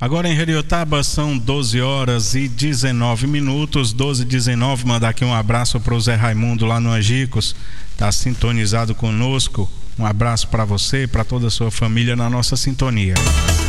Agora em Heriotaba são 12 horas e 19 minutos, 12h19. Mandar aqui um abraço para o Zé Raimundo lá no Angicos, está sintonizado conosco. Um abraço para você e para toda a sua família na nossa sintonia.